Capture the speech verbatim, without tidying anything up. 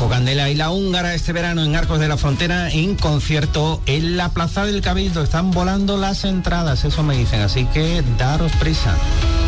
Candela y la Húngara este verano en Arcos de la Frontera en concierto en la Plaza del Cabildo. Están volando las entradas, eso me dicen, así que daros prisa.